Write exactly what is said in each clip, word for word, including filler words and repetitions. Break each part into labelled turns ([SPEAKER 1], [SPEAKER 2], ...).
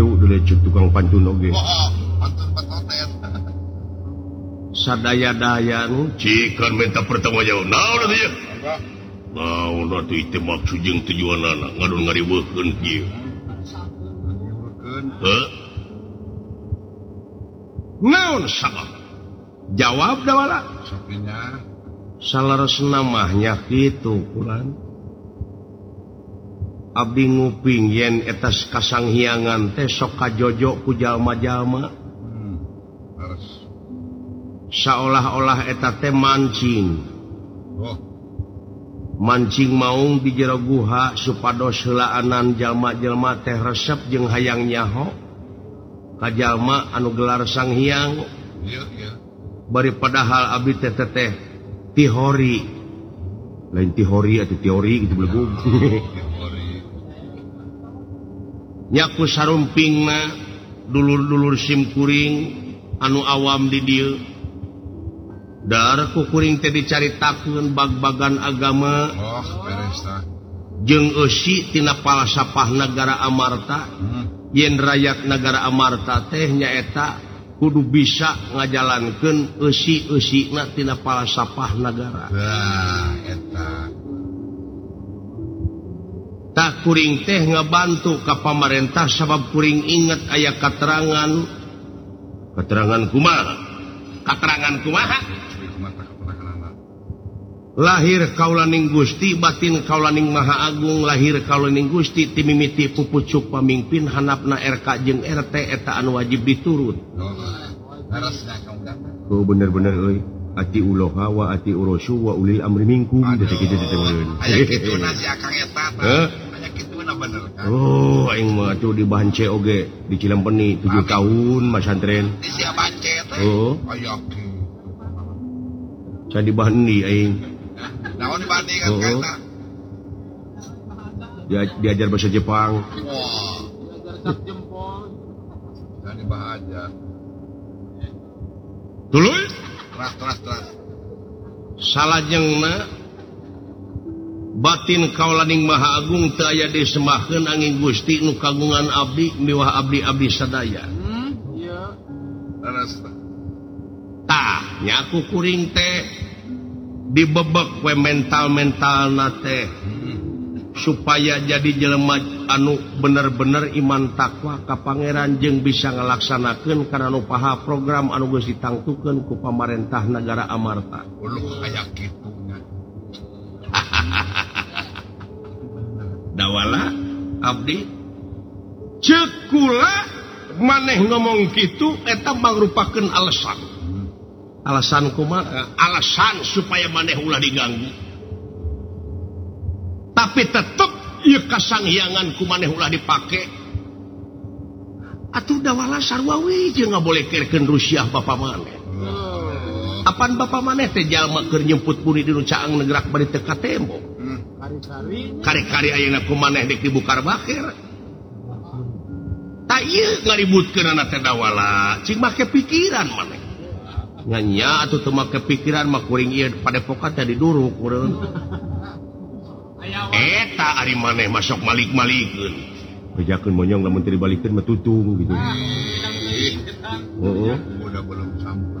[SPEAKER 1] gitu dulu tukang pantun oge.
[SPEAKER 2] Pantun patoten.
[SPEAKER 1] Sadaya-daya nu
[SPEAKER 3] cikan minta pertama jauh. Naon atuh ya? Naon atuh itu maksud jeung tujuanana ngadon ngariweukeun kieu. Heuh?
[SPEAKER 1] Naon sabab? Jawab da wala.
[SPEAKER 2] Sapinya.
[SPEAKER 1] Salaresna mah nya kitu kulan. Abdi nguping yen eta kasanghiangan teh sok kajojo ku jalma-jalma.
[SPEAKER 2] Hmm. Harus.
[SPEAKER 1] Saolah-olah eta teh mancing.
[SPEAKER 2] Oh.
[SPEAKER 1] Mancing maung di jero guha supados heulaanan jalma-jalma teh resep jeung hayang nyaho ka jalma anu gelar sanghyang.
[SPEAKER 2] Iya, iya.
[SPEAKER 1] Bari padahal abdi teh teh teori. Lain teori atau teori gitu belum. Nyaku sarumpingna dulur-dulur sim kuring anu awam di dieu. Dar ku kuring teh dicaritakeun bag-bagan agama.
[SPEAKER 2] Oh, beres tah.
[SPEAKER 1] Jeung eusi tina palasapah negara Amarta.
[SPEAKER 2] Hmm.
[SPEAKER 1] Yen rakyat negara Amarta teh nyaeta kudu bisa ngajalankeun eusi-eusina tina palasapah negara.
[SPEAKER 2] Nah, eta.
[SPEAKER 1] Tak kuring teh ngabantu ka pamarentah sabab kuring inget aya katerangan katerangan kumaha katerangan kumaha lahir kaulaning Gusti batin kaulaning Maha Agung lahir kaulaning Gusti ti mimiti pupucuk pamimpin hanapna R K jeung R T eta anu wajib diturut. Oh bener-bener euy ati uloha wa ati urosu wa ulil amri minkum detik kitu teh meureun.
[SPEAKER 2] Aya kituna si Akang eta. Heuh? Aya kituna bener kan.
[SPEAKER 1] Oh aing mah tuh di Bance oge di Cilampeni tujuh tahun masantren.
[SPEAKER 2] Di sia Bance teh.
[SPEAKER 1] Oh.
[SPEAKER 2] Aya ki.
[SPEAKER 1] Can di Bandi aing.
[SPEAKER 2] Naon dibandingkan ka eta?
[SPEAKER 1] Dia diajar bahasa Jepang.
[SPEAKER 2] Wah. Jempol. Dan dibahaja.
[SPEAKER 1] Tuluy
[SPEAKER 2] Teras, teras, teras.
[SPEAKER 1] salajengna batin kaulaning Maha Agung teu aya disembahkeun angin Gusti nu kagungan abdi miwah abdi-abdi sadaya.
[SPEAKER 2] Hmm, iya. Teras.
[SPEAKER 1] Tah nyaku kuring teh dibebek we mental-mentalna teh supaya jadi jelema anu bener-bener iman takwa ka pangeran jeung bisa ngalaksanakeun kana nu paha program anu geus ditangtukeun ku pamarentah negara Amarta.
[SPEAKER 2] Uluh aya kitu nya.
[SPEAKER 1] Dawala abdi ceuk kula maneh ngomong kitu eta mangrupakeun alasan. Alasan kumaha? Alasan supaya maneh ulah diganggu. Tapi tetep ieu kasanghiangan ku maneh ulah dipake. Atuh dawala sarua we jeung ngabolehkeun Rusia bapa maneh. Apan bapa maneh teh jalma keur nyemput puni dinu caang negrak bari teu ka tembok.
[SPEAKER 2] Kari-kari.
[SPEAKER 1] Kari-kari ayeuna ku maneh dek dibukar bakir. Ta ieu ngaributkeunana teh dawala, cing make pikiran maneh. Nya atuh teu make pikiran mah kuring ieu padepokan teh diduruk urang. Eta ari maneh masuk malik-malikeun. Bejakeun monyong lamun teu dibalikeun mah tutung gitu. Heeh.
[SPEAKER 2] Udah belum sampai.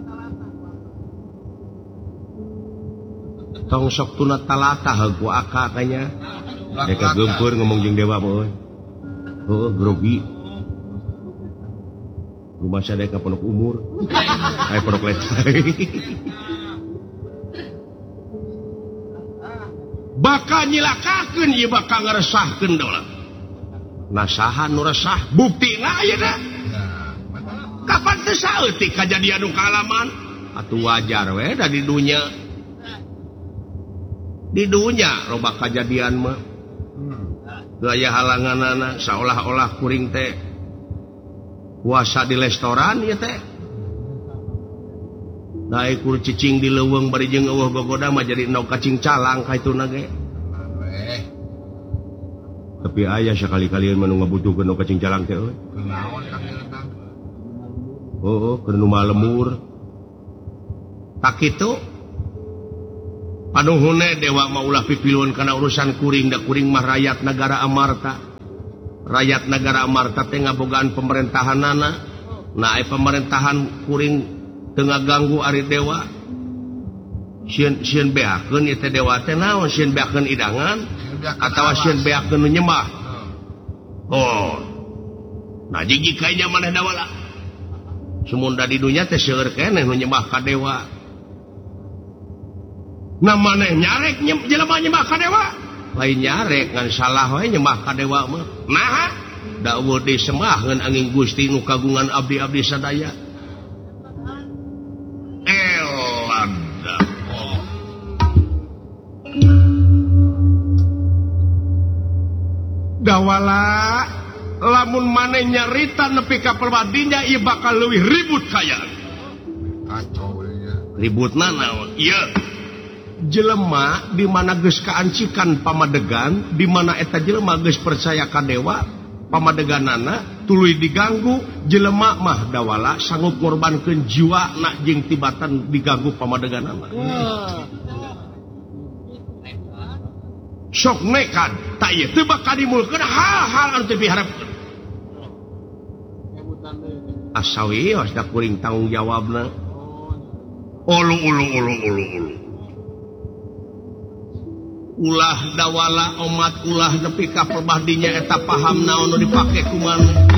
[SPEAKER 1] Tong sok tuna talata heug ku aka kanya. Deka geumpeur ngomong jeung dewa mah euy. Heuh grogi. Rumah sadaya pondok umur. Aya pondok letay. Bakal nyilakakeun ieu bakal ngaresahkeun daulat. Nasaha nu resah buktina ayeuna. Kapan teu saeutik kajadian nu kaalaman? Atuh wajar we da di dunya. Di dunya loba kajadian mah. Gaya halanganana saolah-olah kuring teh puasa di restoran ieu teh. Dae kudu cicing di leuweung bari jeung eueuh gogoda mah jadi endog kacing calang kaituna ge. Tapi aya sakali-kali mah nu ngabutuhkeun endog kacing calang teh euy.
[SPEAKER 2] Kunaon ka kieu?
[SPEAKER 1] Heuh, keur nu malemur. Tak kitu panuhunna dewa mah ulah pipiluan kana urusan kuring da kuring mah rakyat negara Amarta. rakyat negara Amarta teh ngabogaan pemerintahanana. Nah, pemerintahan kuring tengah ganggu ari dewa. Sieun sieun beakeun ieu teh dewa teh naon? Sieun beakeun idangan atawa sieun beakeun nu nyembah. Oh. Nah, jika nya maneh dawala. Sumunda di dunya teh seueur keneh nu nyembah ka dewa. Nah, maneh nyarek jelema nyembah ka dewa. Lain nyarek ngan salah wae nyembah ka dewa mah. Nah, dakwah disembahkeun angin Gusti nu kagungan abdi-abdi sadaya.
[SPEAKER 3] Elada.
[SPEAKER 1] Dawala lamun maneh nyarita nepi ka perbadinya ieu bakal leuwih ribut kayaan.
[SPEAKER 2] Kacau ya.
[SPEAKER 1] Ributna naon? Ieu jelema di mana geus kaancikan pamadegan, di mana eta jelema geus percaya ka dewa, pamadeganana tuluy diganggu, jelema mah dawala sanggup ngorbankeun jiwana jeung tibatan diganggu pamadeganana. Sok nekat, tak ieu teu bakal dimulkeun hal-hal anu teu diharapkeun. Asawi os da kuring tanggung jawabna.
[SPEAKER 3] Ulu ulu ulu ulu ulu.
[SPEAKER 1] Ulah dawala umat ulah nepi ka perbahdinya eta paham naon nu dipake ku maneh.